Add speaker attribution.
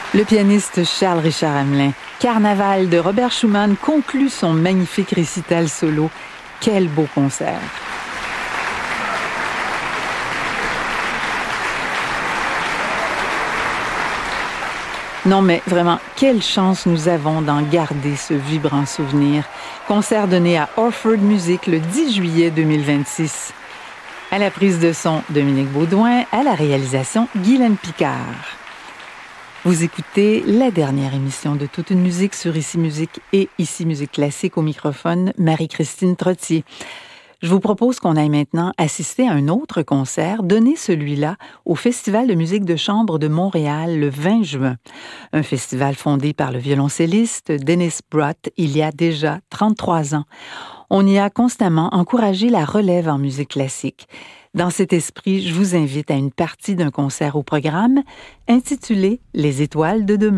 Speaker 1: Le pianiste Charles-Richard Hamelin, Carnaval de Robert Schumann conclut son magnifique récital solo. Quel beau concert! Non, mais vraiment, quelle chance nous avons d'en garder ce vibrant souvenir. Concert donné à Orford Music le 10 juillet 2026. À la prise de son, Dominique Baudouin, à la réalisation, Guylaine Picard. Vous écoutez la dernière émission de Toute une musique sur Ici Musique et Ici Musique Classique au microphone, Marie-Christine Trottier. Je vous propose qu'on aille maintenant assister à un autre concert, donné celui-là au Festival de musique de chambre de Montréal le 20 juin. Un festival fondé par le violoncelliste Dennis Brott il y a déjà 33 ans. On y a constamment encouragé la relève en musique classique. Dans cet esprit, je vous invite à une partie d'un concert au programme intitulé « Les étoiles de demain ».